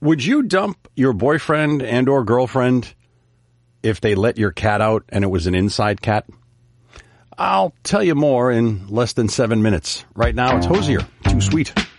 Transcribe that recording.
Would you dump your boyfriend and or girlfriend if they let your cat out and it was an inside cat? I'll tell you more in less than 7 minutes. Right now, it's Hosier. Too sweet.